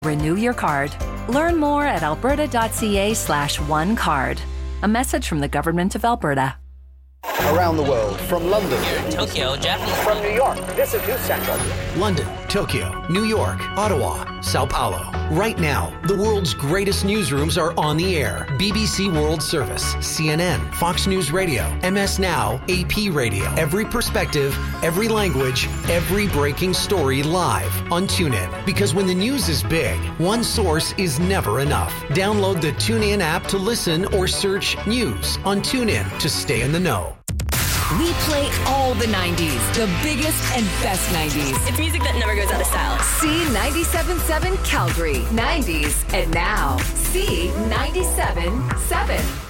Renew your card. Learn more at alberta.ca/onecard. A message from the Government of Alberta. Around the world, from London, Tokyo, Japanese. From New York, this is News Central. London, Tokyo, New York, Ottawa, Sao Paulo. Right now, the world's greatest newsrooms are on the air. BBC World Service, CNN, Fox News Radio, MS Now, AP Radio. Every perspective, every language, every breaking story live on TuneIn. Because when the news is big, one source is never enough. Download the TuneIn app to listen or search news on TuneIn to stay in the know. We play all the 90s, the biggest and best 90s. It's music that never goes out of style. C97.7 Calgary, 90s and now. C97.7.